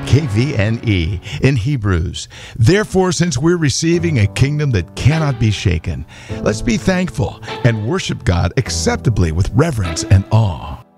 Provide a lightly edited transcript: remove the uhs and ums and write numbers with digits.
KVNE in Hebrews. Therefore, since we're receiving a kingdom that cannot be shaken, let's be thankful and worship God acceptably with reverence and awe.